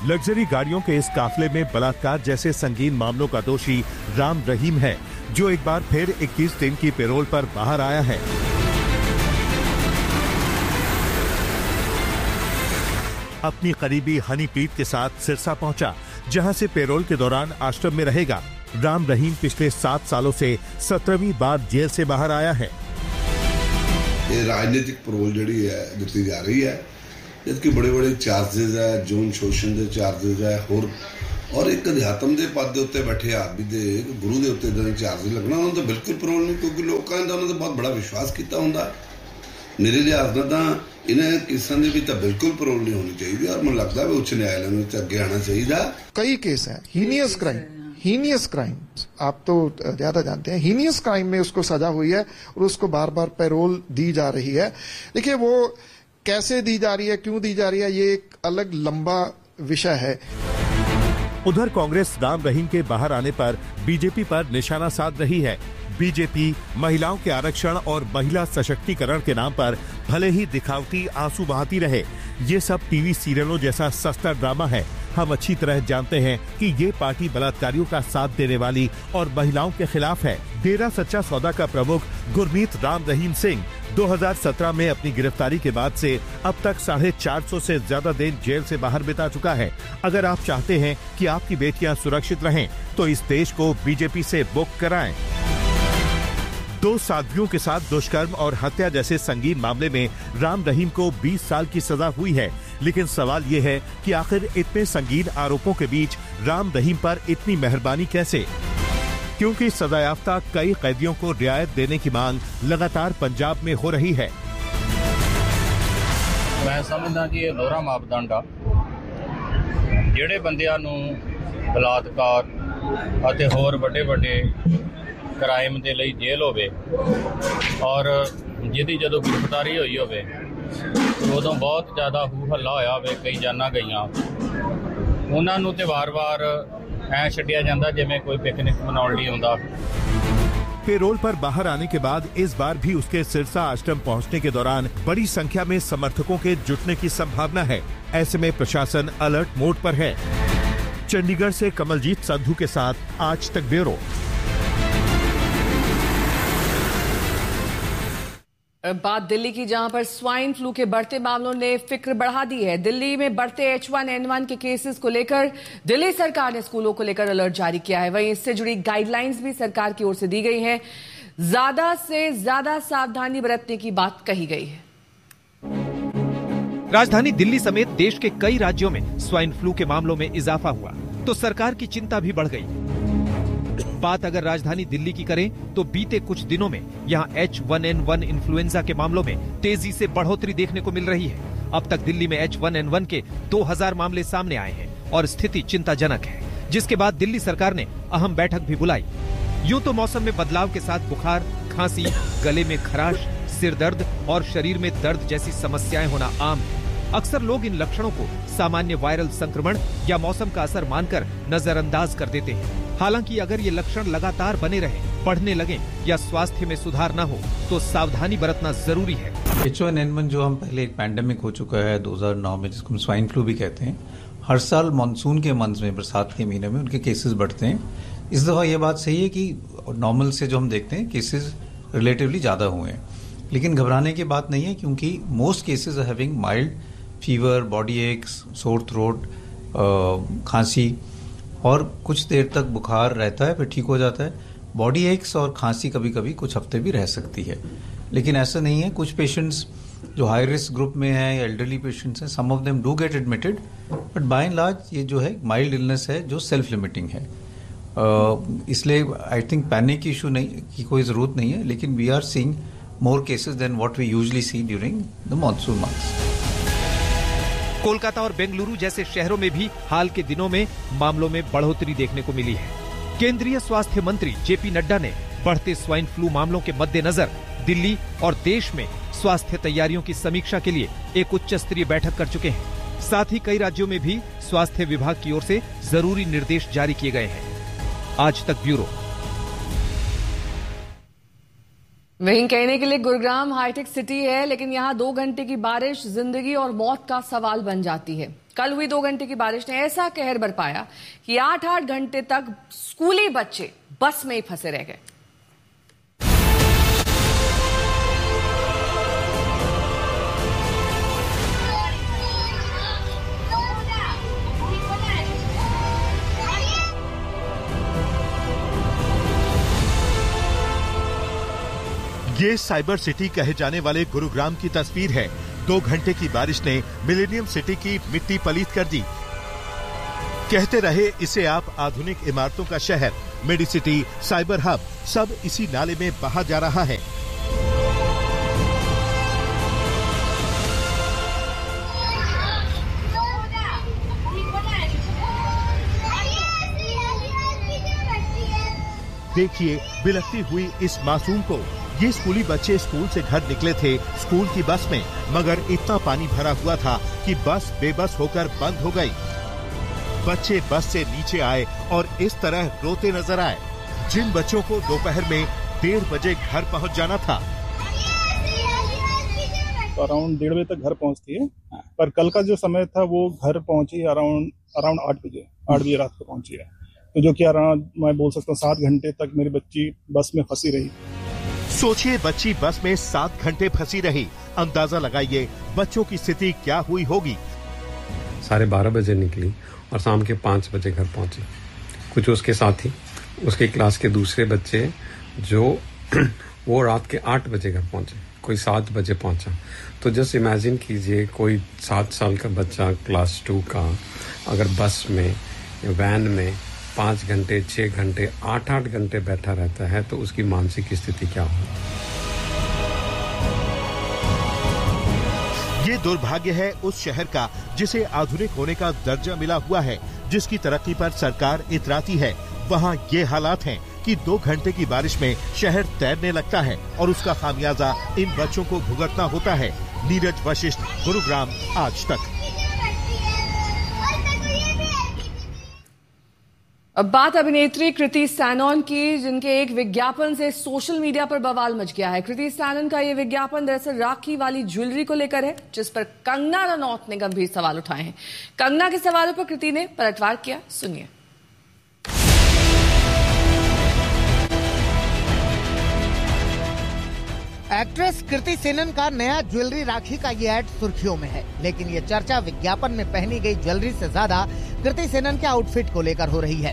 Luxury गाड़ियों के इस काफिले में बलात्कार जैसे संगीन मामलों का दोषी राम रहीम है, जो एक बार फिर 21 दिन की पैरोल पर बाहर आया है। अपनी करीबी हनीप्रीत के साथ सिरसा पहुंचा, जहां से पैरोल के दौरान आश्रम में रहेगा। राम रहीम पिछले 7 सालों से 17वीं बार जेल से बाहर आया है। ये राजनीतिक पैरोल जी है दी जा रही है, जबकि बड़े बड़े चार्जेस है, जौन शोषण के चार्जेस है और एक अध्यात्म के पद के उत्ते बैठे आदमी दे गुरु के उत्ते इदां चार्जेस लगना उन्होंने तो बिल्कुल पैरोल नहीं, क्योंकि लोगों का उन्होंने बहुत बड़ा विश्वास किया होंगे। मेरे लिहाज नाल तां इन्हें केसां दे विच तां बिल्कुल पैरोल नहीं होनी चाहिए और मुझे लगता है उच्च न्यायालय में अगे आना चाहिए। कई केस हैं हीनियस क्राइम, आप तो ज्यादा जानते हैं, हीनियस क्राइम में उसको सजा हुई है और उसको बार बार पैरोल दी जा रही है। देखिए वो कैसे दी जा रही है, क्यों दी जा रही है, ये एक अलग लंबा विषय है। उधर कांग्रेस राम रहीम के बाहर आने पर बीजेपी पर निशाना साध रही है। बीजेपी महिलाओं के आरक्षण और महिला सशक्तिकरण के नाम पर भले ही दिखावटी आंसू बहाती रहे, ये सब टीवी सीरियलों जैसा सस्ता ड्रामा है। हम अच्छी तरह जानते हैं कि ये पार्टी बलात्कारियों का साथ देने वाली और महिलाओं के खिलाफ है। डेरा सच्चा सौदा का प्रमुख गुरमीत राम रहीम सिंह 2017 में अपनी गिरफ्तारी के बाद से अब तक 450 से ज्यादा दिन जेल से बाहर बिता चुका है। अगर आप चाहते हैं कि आपकी बेटियां सुरक्षित रहें, तो इस देश को बीजेपी से बुक कराएं। 2 साध्वियों के साथ दुष्कर्म और हत्या जैसे संगीन मामले में राम रहीम को 20 साल की सजा हुई है, लेकिन सवाल ये है कि आखिर इतने संगीन आरोपों के बीच राम रहीम पर इतनी मेहरबानी कैसे? क्योंकि सजायाफ्ता कई कैदियों को रियायत देने की मांग लगातार पंजाब में हो रही है। मैं समझदा कि ये दोहरा मापदंड आ, ਜਿਹੜੇ ਬੰਦਿਆਂ ਨੂੰ ਬਲਾਤਕਾਰ ਅਤੇ ਹੋਰ ਵੱਡੇ क्राइम के लिए जेल होवे और जिहदी जदों गिरफ्तारी हुई होवे उदों बहुत ज़्यादा हू हल्ला होया होवे, कई जानां गईयां, उन्हां नूं ते वार-वार ऐ छड्डिया जांदा जिवें कोई पिकनिक मनाउण लई आउंदा। पैरोल पर बाहर आने के बाद इस बार भी उसके सिरसा आश्रम पहुंचने के दौरान बड़ी संख्या में समर्थकों के जुटने की संभावना है। ऐसे में प्रशासन अलर्ट मोड पर है। चंडीगढ़ से कमलजीत संधू के साथ आज तक ब्यूरो। बात दिल्ली की, जहां पर स्वाइन फ्लू के बढ़ते मामलों ने फिक्र बढ़ा दी है। दिल्ली में बढ़ते H1N1 के केसेस को लेकर दिल्ली सरकार ने स्कूलों को लेकर अलर्ट जारी किया है। वहीं इससे जुड़ी गाइडलाइंस भी सरकार की ओर से दी गई है। ज्यादा से ज्यादा सावधानी बरतने की बात कही गई है। राजधानी दिल्ली समेत देश के कई राज्यों में स्वाइन फ्लू के मामलों में इजाफा हुआ तो सरकार की चिंता भी बढ़ गई। बात अगर राजधानी दिल्ली की करें तो बीते कुछ दिनों में यहाँ H1N1 इन्फ्लुएंजा के मामलों में तेजी से बढ़ोतरी देखने को मिल रही है। अब तक दिल्ली में H1N1 के 2000 मामले सामने आए हैं और स्थिति चिंताजनक है, जिसके बाद दिल्ली सरकार ने अहम बैठक भी बुलाई। यूं तो मौसम में बदलाव के साथ बुखार, खांसी, गले में खराश, सिर दर्द और शरीर में दर्द जैसी समस्याएं होना आम है। अक्सर लोग इन लक्षणों को सामान्य वायरल संक्रमण या मौसम का असर मानकर नजरअंदाज कर देते हैं। हालांकि अगर ये लक्षण लगातार बने रहें, बढ़ने लगें या स्वास्थ्य में सुधार न हो तो सावधानी बरतना जरूरी है। H1N1 जो हम पहले एक पैंडेमिक हो चुका है 2009 में, जिसको हम स्वाइन फ्लू भी कहते हैं, हर साल मानसून के मंथ में, बरसात के महीने में उनके केसेस बढ़ते हैं। इस दफा ये बात सही है कि नॉर्मल से जो हम देखते हैं केसेस रिलेटिवली ज्यादा हुए हैं, लेकिन घबराने की बात नहीं है, क्योंकि most cases are having mild fever, body aches, sore throat, खांसी और कुछ देर तक बुखार रहता है, फिर ठीक हो जाता है। बॉडी एक्स और खांसी कभी कभी कुछ हफ्ते भी रह सकती है, लेकिन ऐसा नहीं है। कुछ पेशेंट्स जो हाई रिस्क ग्रुप में हैं या एल्डरली पेशेंट्स हैं, सम of them do get admitted, but by and large ये जो है माइल्ड इलनेस है जो सेल्फ लिमिटिंग है। इसलिए आई थिंक पैनिक इशू नहीं की कोई जरूरत नहीं है, लेकिन we are seeing more cases then what we usually C during the monsoon months. Kolkata और बेंगलुरु जैसे शहरों में भी हाल के दिनों में मामलों में बढ़ोतरी देखने को मिली है। केंद्रीय स्वास्थ्य मंत्री जेपी नड्डा ने बढ़ते स्वाइन फ्लू मामलों के मद्देनजर दिल्ली और देश में स्वास्थ्य तैयारियों की समीक्षा के लिए एक उच्च स्तरीय बैठक कर चुके हैं। साथ ही कई राज्यों में भी स्वास्थ्य विभाग की ओर से जरूरी निर्देश जारी किए गए हैं। आज तक ब्यूरो। वहीं कहने के लिए गुरुग्राम हाईटेक सिटी है, लेकिन यहाँ 2 घंटे की बारिश जिंदगी और मौत का सवाल बन जाती है। कल हुई 2 घंटे की बारिश ने ऐसा कहर बरपाया कि 8-8 घंटे तक स्कूली बच्चे बस में ही फंसे रह गए। ये साइबर सिटी कहे जाने वाले गुरुग्राम की तस्वीर है। 2 घंटे की बारिश ने मिलेनियम सिटी की मिट्टी पलीत कर दी। कहते रहे इसे आप आधुनिक इमारतों का शहर, मेडिसिटी, साइबर हब, सब इसी नाले में बहा जा रहा है। देखिए बिलखती हुई इस मासूम को। ये स्कूली बच्चे स्कूल से घर निकले थे स्कूल की बस में, मगर इतना पानी भरा हुआ था कि बस बेबस होकर बंद हो गई। बच्चे बस से नीचे आए और इस तरह रोते नजर आए। जिन बच्चों को दोपहर में 1:30 बजे घर पहुंच जाना था, अराउंड 1:30 बजे तक घर पहुंचती है, पर कल का जो समय था वो घर पहुंची अराउंड 8 बजे रात को पहुंची है। तो जो कि अराउंड मैं बोल सकता हूँ 7 घंटे तक मेरी बच्ची बस में फंसी रही। सोचिए बच्ची बस में 7 घंटे फंसी रही। अंदाजा लगाइए बच्चों की स्थिति क्या हुई होगी। 12:30 बजे निकली और शाम के 5 बजे घर पहुंची। कुछ उसके साथी, उसके क्लास के दूसरे बच्चे जो वो रात के 8 बजे घर पहुंचे, कोई 7 बजे पहुंचा। तो जस्ट इमेजिन कीजिए कोई 7 साल का बच्चा क्लास 2 का अगर बस में या वैन में 5 घंटे, 6 घंटे, 8-8 घंटे बैठा रहता है तो उसकी मानसिक स्थिति क्या हो। ये दुर्भाग्य है उस शहर का जिसे आधुनिक होने का दर्जा मिला हुआ है, जिसकी तरक्की पर सरकार इतराती है। वहाँ ये हालात हैं कि 2 घंटे की बारिश में शहर तैरने लगता है और उसका खामियाजा इन बच्चों को भुगतना होता है। नीरज वशिष्ठ, गुरुग्राम, आज तक। अब बात अभिनेत्री कृति सैनन की, जिनके एक विज्ञापन से सोशल मीडिया पर बवाल मच गया है। कृति सैनन का ये विज्ञापन दरअसल राखी वाली ज्वेलरी को लेकर है, जिस पर कंगना रनौत ने गंभीर सवाल उठाए हैं। कंगना के सवालों पर कृति ने पलटवार किया, सुनिए। एक्ट्रेस कृति सेनन का नया ज्वेलरी राखी का ये ऐड सुर्खियों में है, लेकिन ये चर्चा विज्ञापन में पहनी गई ज्वेलरी से ज्यादा कृति सेनन के आउटफिट को लेकर हो रही है।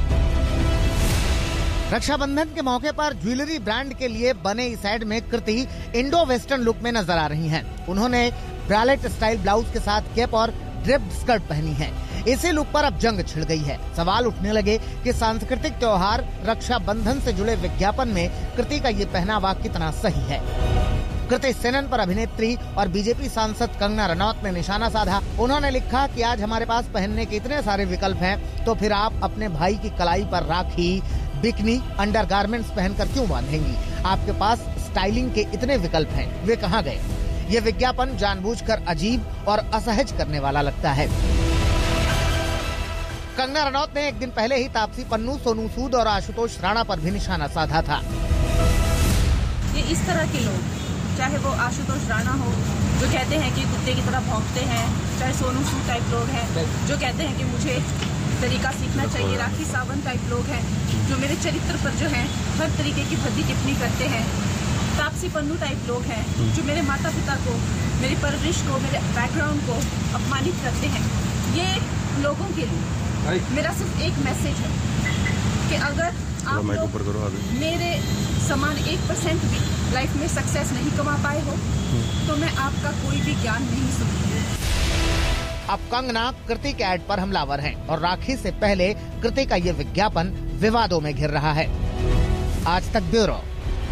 रक्षाबंधन के मौके पर ज्वेलरी ब्रांड के लिए बने इस ऐड में कृति इंडो वेस्टर्न लुक में नजर आ रही हैं। उन्होंने ब्रालेट स्टाइल ब्लाउज के साथ कैप और ड्रेप्ड स्कर्ट पहनी है। इसी लुक पर अब जंग छिड़ गई है। सवाल उठने लगे कि सांस्कृतिक त्योहार रक्षाबंधन से जुड़े विज्ञापन में कृति का ये पहनावा कितना सही है। कृति सेनन पर अभिनेत्री और बीजेपी सांसद कंगना रनौत ने निशाना साधा। उन्होंने लिखा कि आज हमारे पास पहनने के इतने सारे विकल्प हैं, तो फिर आप अपने भाई की कलाई पर राखी, बिकनी, अंडरगारमेंट्स पहनकर क्यों बांधेंगी? आपके पास स्टाइलिंग के इतने विकल्प हैं, वे कहाँ गए? ये विज्ञापन जानबूझकर अजीब और असहज करने वाला लगता है। कंगना रनौत ने एक दिन पहले ही तापसी पन्नू, सोनू सूद और आशुतोष राणा पर भी निशाना साधा था। ये इस तरह के लोग, चाहे वो आशुतोष राणा हो जो कहते हैं कि कुत्ते की तरह भौंकते हैं, चाहे सोनू सूद टाइप लोग हैं जो कहते हैं कि मुझे तरीका सीखना चाहिए, राखी सावंत टाइप लोग हैं जो मेरे चरित्र पर जो है हर तरीके की भद्दी टिप्पणी करते हैं, तापसी पन्नू टाइप लोग हैं जो मेरे माता पिता को, मेरी परवरिश को, मेरे बैकग्राउंड को अपमानित करते हैं। ये लोगों के लिए मेरा सिर्फ एक मैसेज है कि अगर आप लोग मेरे समान 1% भी लाइफ में सक्सेस नहीं कमा पाए हो तो मैं आपका कोई भी ज्ञान नहीं सुनूंगी। अब कंगना कृति के ऐड पर हमलावर हैं और राखी से पहले कृति का ये विज्ञापन विवादों में घिर रहा है। आज तक ब्यूरो।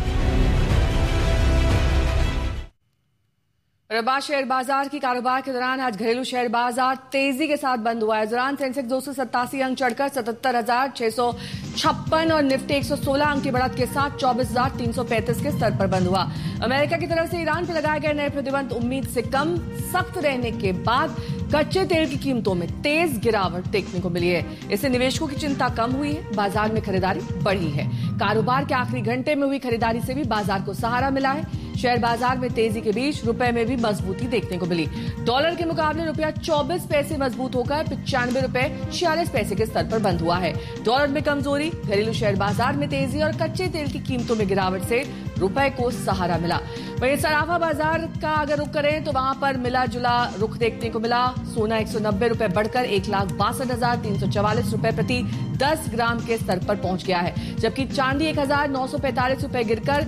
रबा शेयर बाजार की कारोबार के दौरान आज घरेलू शेयर बाजार तेजी के साथ बंद हुआ है। इस दौरान सेंसेक्स 287 अंक चढ़कर 77,656 और निफ्टी 116 अंक की बढ़त के साथ 24,335 के स्तर पर बंद हुआ। अमेरिका की तरफ से ईरान पर लगाए गए नए प्रतिबंध उम्मीद से कम सख्त रहने के बाद कच्चे तेल की कीमतों में तेज गिरावट देखने को मिली है। इससे निवेशकों की चिंता कम हुई है, बाजार में खरीदारी बढ़ी है। कारोबार के आखिरी घंटे में हुई खरीदारी से भी बाजार को सहारा मिला है। शेयर बाजार में तेजी के बीच रुपए में भी मजबूती देखने को मिली। डॉलर के मुकाबले रुपया 24 पैसे मजबूत होकर 95 रुपए 46 पैसे के स्तर पर बंद हुआ है। डॉलर में कमजोरी, घरेलू शेयर बाजार में तेजी और कच्चे तेल की कीमतों में गिरावट से रुपए को सहारा मिला। वहीं सराफा बाजार का अगर रुख करें तो वहां पर मिला जुला रुख देखने को मिला। सोना 190 रुपए बढ़कर 1,62,344 रुपए प्रति 10 ग्राम के स्तर पर पहुंच गया है, जबकि चांदी 1,945 रुपए गिरकर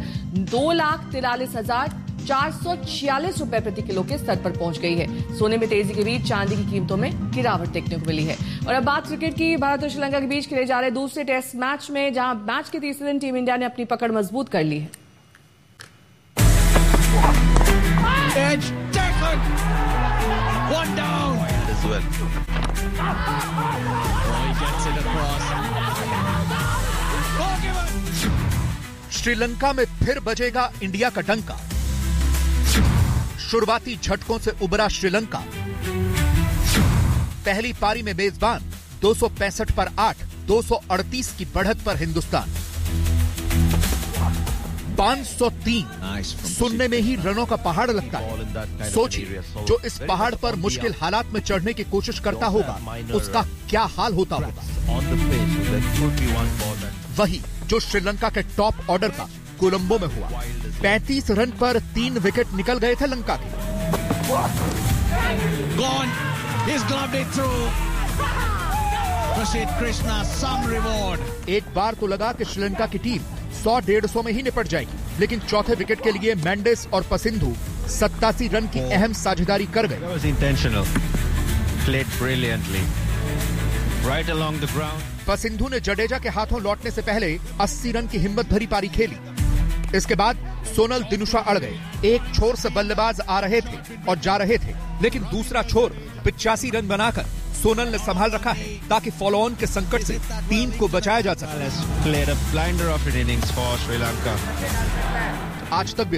2,43,446 रुपए प्रति किलो के स्तर पर पहुंच गई है। सोने में तेजी के बीच चांदी की कीमतों में गिरावट देखने को मिली है। और अब बात क्रिकेट की। भारत और श्रीलंका के बीच खेले जा रहे दूसरे टेस्ट मैच में, जहां मैच के तीसरे दिन टीम इंडिया ने अपनी पकड़ मजबूत कर ली है। Edge, Declan! One down! As well. He gets it across. Sri Lanka में फिर बजेगा इंडिया का डंका। शुरुआती झटकों से उबरा श्रीलंका। पहली पारी में मेजबान 265 पर 8, 238 की बढ़त पर हिंदुस्तान। 503 सुनने में ही रनों का पहाड़ लगता है। सोचिए, जो इस पहाड़ पर मुश्किल हालात में चढ़ने की कोशिश करता होगा, उसका क्या हाल होता होगा। वही जो श्रीलंका के टॉप ऑर्डर का कोलंबो में हुआ। 35 रन पर 3 विकेट निकल गए थे लंका के। एक बार तो लगा कि श्रीलंका की टीम 100-150 में ही निपट जाएगी, लेकिन चौथे विकेट के लिए मेंडिस और पसिंधु 87 रन की अहम साझेदारी कर गए। पसिंधु ने जडेजा के हाथों लौटने से पहले 80 रन की हिम्मत भरी पारी खेली। इसके बाद सोनल दिनुशा अड़ गए। एक छोर से बल्लेबाज आ रहे थे और जा रहे थे, लेकिन दूसरा छोर 85 रन बनाकर सोनल ने संभाल रखा है, ताकि फॉलो ऑन के संकट से टीम को बचाया जा सके। आज तक भी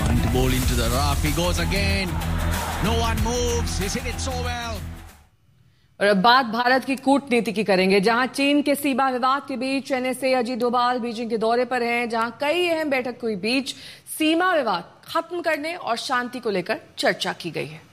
और अब बात भारत की कूटनीति की करेंगे, जहां चीन के सीमा विवाद के बीच एनएसए अजीत डोभाल बीजिंग के दौरे पर हैं, जहां कई अहम बैठक के बीच सीमा विवाद खत्म करने और शांति को लेकर चर्चा की गई है।